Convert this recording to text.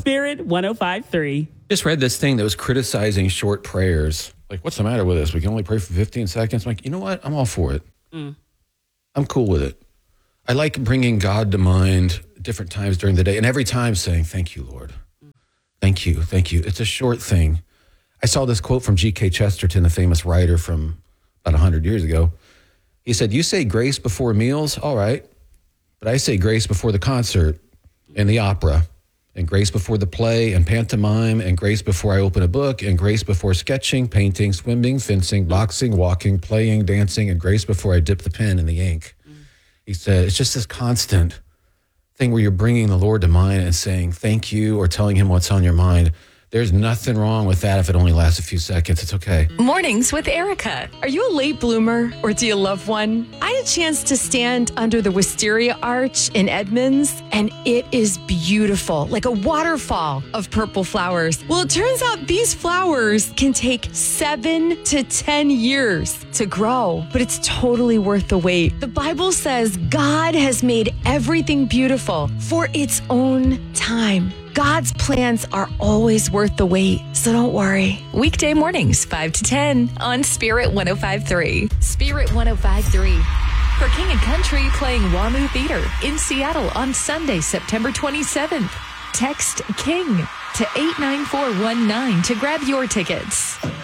Spirit 105.3. Just read this thing that was criticizing short prayers. Like, what's the matter with us? We can only pray for 15 seconds. I'm like, you know what? I'm all for it. I'm cool with it. I like bringing God to mind different times during the day, and every time saying, thank you, Lord. Thank you. Thank you. It's a short thing. I saw this quote from G.K. Chesterton, the famous writer from about 100 years ago. He said, you say grace before meals? All right. But I say grace before the concert and the opera, and grace before the play and pantomime, and grace before I open a book, and grace before sketching, painting, swimming, fencing, boxing, walking, playing, dancing, and grace before I dip the pen in the ink. He said, it's just this constant thing where you're bringing the Lord to mind and saying thank you or telling him what's on your mind. There's nothing wrong with that if it only lasts a few seconds. It's okay. Mornings with Erica. Are you a late bloomer or do you love one? I had a chance to stand under the Wisteria Arch in Edmonds, and it is beautiful, like a waterfall of purple flowers. Well, it turns out these flowers can take 7 to 10 years to grow, but it's totally worth the wait. The Bible says God has made everything beautiful for its own time. God's plans are always worth the wait, so don't worry. Weekday mornings, 5 to 10 on Spirit 105.3. Spirit 105.3. For King and Country playing WAMU Theater in Seattle on Sunday, September 27th. Text KING to 89419 to grab your tickets.